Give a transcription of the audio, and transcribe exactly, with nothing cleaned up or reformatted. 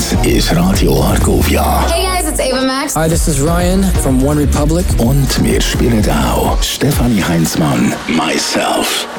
Das ist Radio Argovia. Hey guys, it's Ava Max. Hi, this is Ryan from One Republic. Und wir spielen auch Stefanie Heinzmann, Myself.